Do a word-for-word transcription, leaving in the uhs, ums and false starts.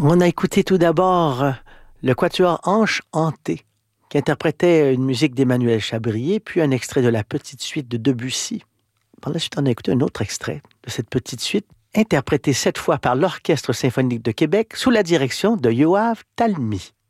On a écouté tout d'abord le quatuor Hanche hantée, qui interprétait une musique d'Emmanuel Chabrier, puis un extrait de la petite suite de Debussy. Par la suite, on a écouté un autre extrait de cette petite suite, interprété cette fois par l'Orchestre symphonique de Québec sous la direction de Yoav Talmy.